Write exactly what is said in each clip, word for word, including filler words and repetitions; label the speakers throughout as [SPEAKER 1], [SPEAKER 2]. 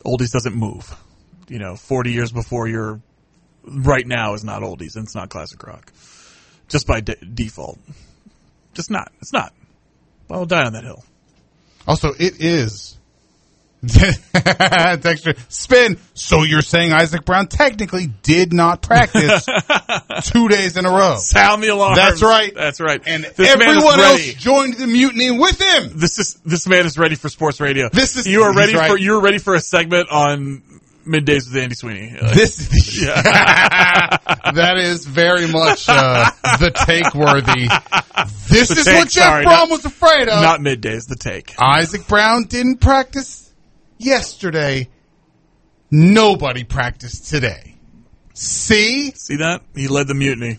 [SPEAKER 1] oldies doesn't move. You know, forty years before you're right now is not oldies, and it's not classic rock. Just by de- default. Just not. It's not. I'll die on that hill.
[SPEAKER 2] Also, it is. Texture spin. So you're saying Isaac Brown technically did not practice two days in a row.
[SPEAKER 1] Sound the alarm.
[SPEAKER 2] That's right.
[SPEAKER 1] That's right.
[SPEAKER 2] And
[SPEAKER 1] this
[SPEAKER 2] everyone
[SPEAKER 1] man is
[SPEAKER 2] else
[SPEAKER 1] ready.
[SPEAKER 2] joined the mutiny with him.
[SPEAKER 1] This is this man is ready for sports radio.
[SPEAKER 2] This is
[SPEAKER 1] you are ready
[SPEAKER 2] right.
[SPEAKER 1] for you're ready for a segment on Middays with Andy Sweeney.
[SPEAKER 2] This
[SPEAKER 1] yeah.
[SPEAKER 2] That is very much uh, the take worthy. This
[SPEAKER 1] The
[SPEAKER 2] is
[SPEAKER 1] take,
[SPEAKER 2] what Jeff
[SPEAKER 1] sorry,
[SPEAKER 2] Brown
[SPEAKER 1] not-
[SPEAKER 2] was afraid of.
[SPEAKER 1] Not Middays, the take.
[SPEAKER 2] Isaac Brown didn't practice yesterday. Nobody practiced today. See?
[SPEAKER 1] See that? He led the mutiny.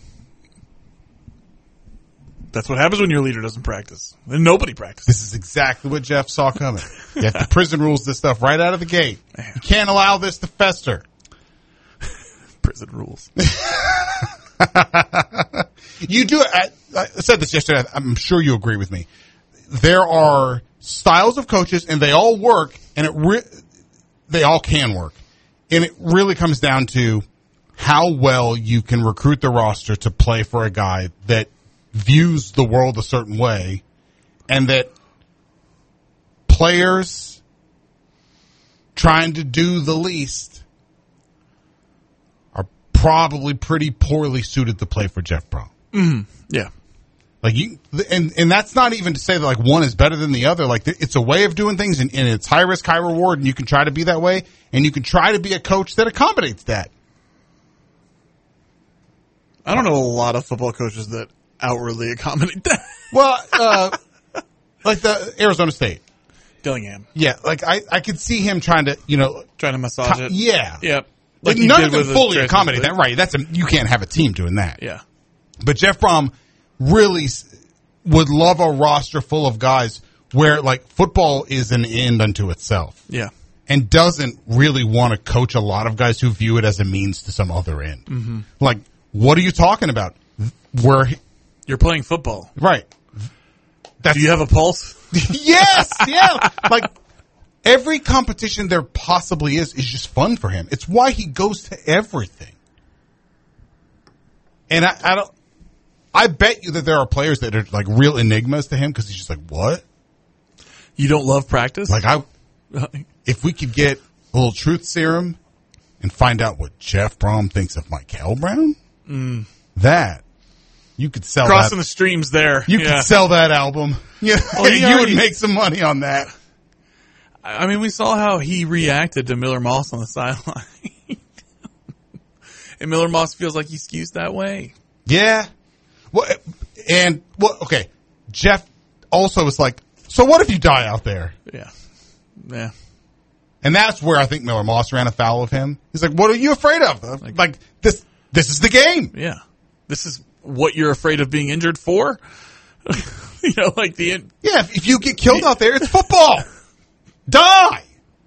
[SPEAKER 1] That's what happens when your leader doesn't practice. And nobody practices.
[SPEAKER 2] This is exactly what Jeff saw coming. You have to prison rules this stuff right out of the gate. You can't allow this to fester.
[SPEAKER 1] Prison rules.
[SPEAKER 2] You do. I, I said this yesterday. I'm sure you agree with me. There are styles of coaches, and they all work, and it re- they all can work. And it really comes down to how well you can recruit the roster to play for a guy that views the world a certain way, and that players trying to do the least are probably pretty poorly suited to play for Jeff Brown.
[SPEAKER 1] Mm-hmm. Yeah.
[SPEAKER 2] Like you, and and that's not even to say that like one is better than the other. Like it's a way of doing things, and, and it's high risk, high reward, and you can try to be that way, and you can try to be a coach that accommodates that.
[SPEAKER 1] I don't know a lot of football coaches that outwardly accommodate that.
[SPEAKER 2] Well, uh, like the Arizona State.
[SPEAKER 1] Dillingham.
[SPEAKER 2] Yeah, like I, I could see him trying to, you know,
[SPEAKER 1] Trying to massage it.
[SPEAKER 2] yeah,
[SPEAKER 1] Yep.
[SPEAKER 2] Like
[SPEAKER 1] he
[SPEAKER 2] none
[SPEAKER 1] did
[SPEAKER 2] of them
[SPEAKER 1] with the
[SPEAKER 2] fully
[SPEAKER 1] Tracy
[SPEAKER 2] accommodate
[SPEAKER 1] Smith.
[SPEAKER 2] that, right? That's a you can't have a team doing that.
[SPEAKER 1] Yeah.
[SPEAKER 2] But Jeff Brom really s- would love a roster full of guys where like football is an end unto itself.
[SPEAKER 1] Yeah.
[SPEAKER 2] And doesn't really want to coach a lot of guys who view it as a means to some other end.
[SPEAKER 1] Mm-hmm.
[SPEAKER 2] Like, what are you talking about? Where,
[SPEAKER 1] You're playing football.
[SPEAKER 2] right? That's,
[SPEAKER 1] Do you have a pulse?
[SPEAKER 2] yes, yeah. Like every competition there possibly is is just fun for him. It's why he goes to everything. And I, I don't. I bet you that there are players that are like real enigmas to him because he's just like, what?
[SPEAKER 1] You don't love practice?
[SPEAKER 2] Like I, if we could get a little truth serum and find out what Jeff Brom thinks of Michael Brown,
[SPEAKER 1] mm.
[SPEAKER 2] that you could sell
[SPEAKER 1] Crossing
[SPEAKER 2] that.
[SPEAKER 1] the streams there.
[SPEAKER 2] You
[SPEAKER 1] yeah.
[SPEAKER 2] could sell that album. Yeah,
[SPEAKER 1] Well, he
[SPEAKER 2] you
[SPEAKER 1] already-
[SPEAKER 2] would make some money on that.
[SPEAKER 1] I mean, we saw how he reacted to Miller Moss on the sideline. And Miller Moss feels like he skews that way.
[SPEAKER 2] Yeah. Well, and well, okay. Jeff also was like, so what if you die out there?
[SPEAKER 1] Yeah. Yeah.
[SPEAKER 2] And that's where I think Miller Moss ran afoul of him. He's like, what are you afraid of? Like, like this, this is the game.
[SPEAKER 1] Yeah. This is what you're afraid of being injured for? You know, like the...
[SPEAKER 2] Yeah, if, if you get killed out there, it's football. Die.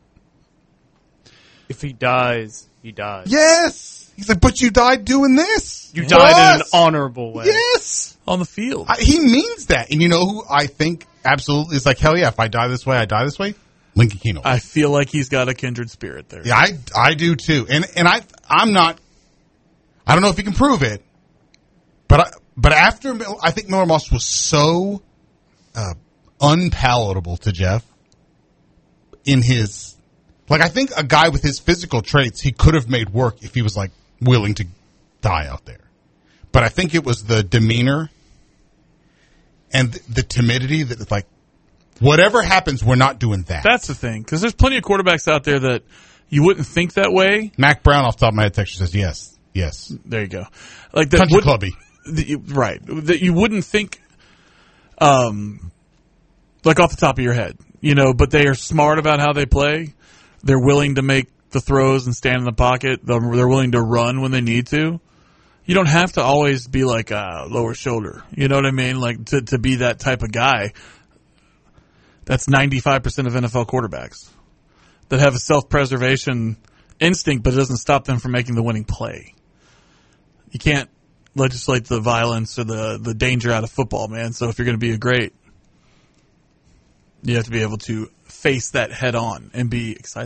[SPEAKER 3] If he dies, he dies.
[SPEAKER 2] Yes. He's like, but you died doing this.
[SPEAKER 3] You
[SPEAKER 2] Yes.
[SPEAKER 3] died in an honorable way.
[SPEAKER 2] Yes.
[SPEAKER 1] On the field.
[SPEAKER 2] I, he means that. And you know who I think absolutely is like, hell yeah, if I die this way, I die this way? Lincoln Keno.
[SPEAKER 1] I feel like he's got a kindred spirit there.
[SPEAKER 2] Yeah, I, I do too. And, and I, I'm not, I don't know if he can prove it, but I, but after, Mil- I think Miller Moss was so, uh, unpalatable to Jeff in his, like, I think a guy with his physical traits, he could have made work if he was like willing to die out there. But I think it was the demeanor and the, the timidity that like, whatever happens, we're not doing that.
[SPEAKER 1] That's the thing. Because there's plenty of quarterbacks out there that you wouldn't think that way.
[SPEAKER 2] Mac Brown off the top of my head texture says yes. Yes.
[SPEAKER 1] There you go. Like that
[SPEAKER 2] Country
[SPEAKER 1] would-
[SPEAKER 2] clubby.
[SPEAKER 1] that you- right. That you wouldn't think, um, like off the top of your head, you know, but they are smart about how they play. They're willing to make the throws and stand in the pocket. They're, they're willing to run when they need to. You don't have to always be like a lower shoulder. You know what I mean? Like to, to be that type of guy. That's ninety-five percent of N F L quarterbacks that have a self-preservation instinct, but it doesn't stop them from making the winning play. You can't legislate the violence or the, the danger out of football, man. So if you're going to be a great, you have to be able to face that head on and be excited